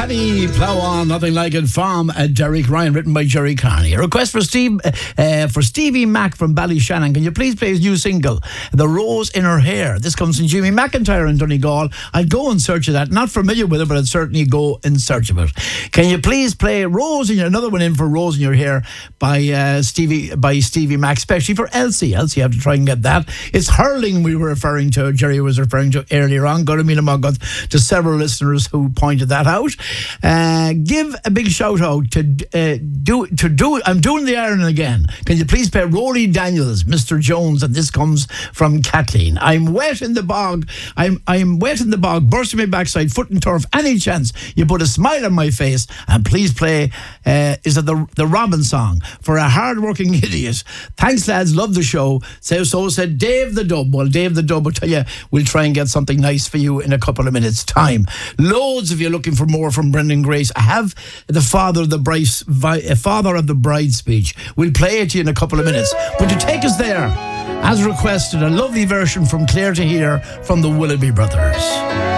Paddy Plow On, Nothing Like It from Derek Ryan, written by Jerry Carney. A request for Stevie Mac from Ballyshannon. Can you please play his new single, The Rose in Her Hair? This comes from Jimmy McIntyre in Donegal. I'd go in search of that. Not familiar with it, but I'd certainly go in search of it. Can you please play Rose in Your, another one in for Rose in Your Hair by Stevie Mac, especially for Elsie. Elsie, you have to try and get that. It's hurling we were referring to, Jerry was referring to earlier on. Got to several listeners who pointed that out. Give a big shout out to I'm doing the iron again. Can you please play Rory Daniels, Mr. Jones? And this comes from Kathleen. I'm wet in the bog. I'm wet in the bog, bursting my backside, foot and turf. Any chance you put a smile on my face? And please play is it the Robin song for a hard-working idiot. Thanks, lads. Love the show. So said Dave the Dub. Well, Dave the Dub will tell you we'll try and get something nice for you in a couple of minutes' time. Loads of you looking for more from Brendan Grace. I have the father of the bride speech. We'll play it to you in a couple of minutes. But to take us there, as requested, a lovely version from Claire to Hear from the Willoughby Brothers.